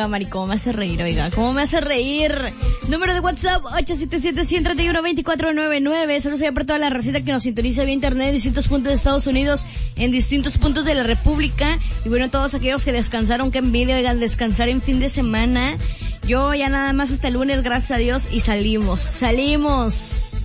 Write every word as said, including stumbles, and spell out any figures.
oiga, Mari, cómo me hace reír, oiga, cómo me hace reír. Número de WhatsApp, ocho siete siete, uno tres uno, dos cuatro nueve nueve. Saludos allá por toda la receta que nos sintoniza vía internet en distintos puntos de Estados Unidos, en distintos puntos de la República. Y bueno, todos aquellos que descansaron, que envidia, oigan, descansar en fin de semana. Yo ya nada más hasta el lunes, gracias a Dios, y salimos, salimos.